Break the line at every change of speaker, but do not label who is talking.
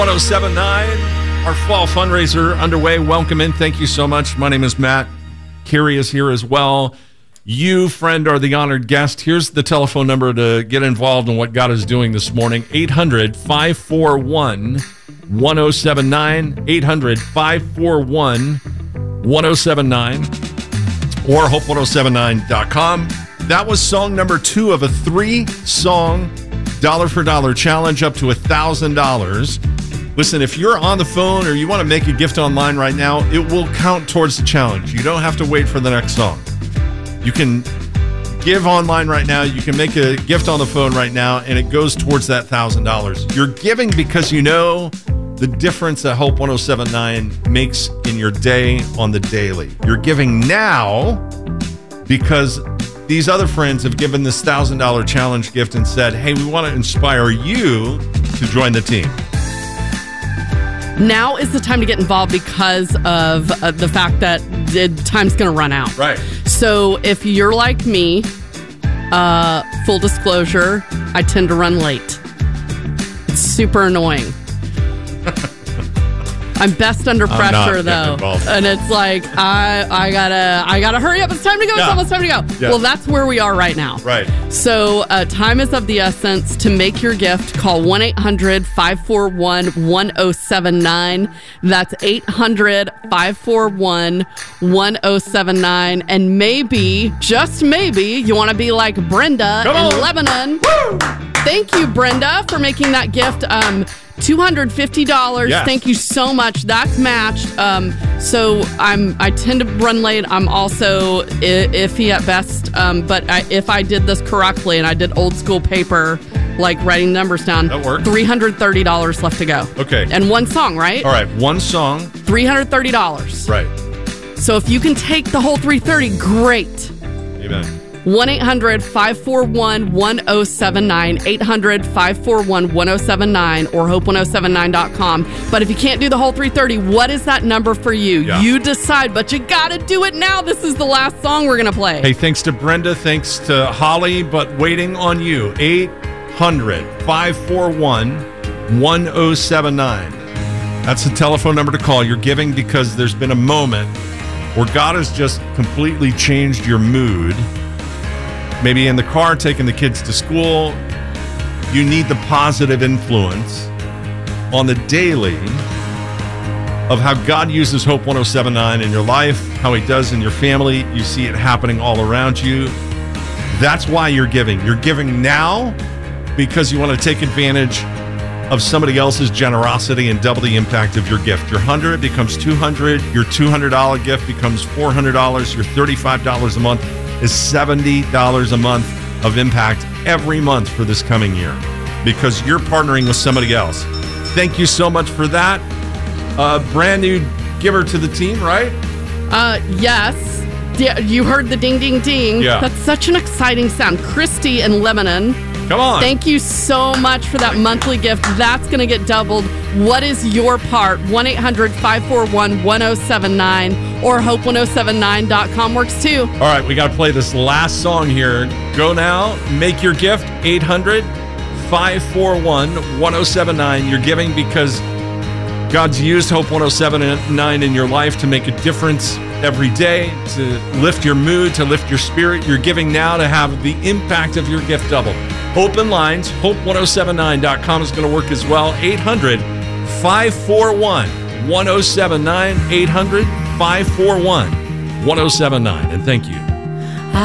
1079, our fall fundraiser underway. Welcome in. Thank you so much. My name is Matt. Carrie is here as well. You, friend, are the honored guest. Here's the telephone number to get involved in what God is doing this morning. 800-541-1079. 800-541-1079. Or hope1079.com. That was song number 2 of a 3-song dollar for dollar challenge up to $1,000. Listen, if you're on the phone or you want to make a gift online right now, it will count towards the challenge. You don't have to wait for the next song. You can give online right now. You can make a gift on the phone right now, and it goes towards that $1,000. You're giving because you know the difference that Hope 1079 makes in your day on the daily. You're giving now because these other friends have given this $1,000 challenge gift and said, hey, we want to inspire you to join the team.
Now is the time to get involved because of the fact that the time's going to run out.
Right.
So if you're like me, full disclosure, I tend to run late. It's super annoying. I'm best under pressure though, and it's like I gotta hurry up. It's time to go. It's almost time to go. Yeah. Well, that's where we are right now.
Right.
So time is of the essence. To make your gift, call 1-800-541-1079. That's 800-541-1079. And maybe, just maybe, you want to be like Brenda in Lebanon.
Woo!
Thank you, Brenda, for making that gift. $250.
Yes.
Thank you so much. That's matched. So I tend to run late. I'm also iffy at best. But if I did this correctly and I did old school paper, like writing numbers down,
that works.
$330 left to go.
Okay.
And one song, right?
All right. One song.
$330.
Right.
So if you can take the whole $330, great.
Amen.
1-800-541-1079, 800-541-1079, or hope1079.com. But if you can't do the whole 330, what is that number for you?
Yeah.
You decide, but you got to do it now. This is the last song we're going to play.
Hey, thanks to Brenda. Thanks to Holly, but waiting on you. 800-541-1079. That's the telephone number to call. You're giving because there's been a moment where God has just completely changed your mood. Maybe in the car, taking the kids to school. You need the positive influence on the daily of how God uses Hope 1079 in your life, how he does in your family. You see it happening all around you. That's why you're giving. You're giving now because you want to take advantage of somebody else's generosity and double the impact of your gift. Your $100 becomes $200. Your $200 gift becomes $400. Your $35 a month is $70 a month of impact every month for this coming year because you're partnering with somebody else. Thank you so much for that. Brand new giver to the team, right?
Yes. You heard the ding, ding, ding.
Yeah.
That's such an exciting sound. Christy in Lebanon.
Come on.
Thank you so much for that monthly gift. That's going to get doubled. What is your part? 1-800-541-1079 or hope1079.com works too.
All right, we got to play this last song here. Go now. Make your gift. 800-541-1079. You're giving because God's used Hope 1079 in your life to make a difference every day, to lift your mood, to lift your spirit. You're giving now to have the impact of your gift double. Open lines, hope1079.com is going to work as well. 800-541-1079, 800-541-1079. And thank you.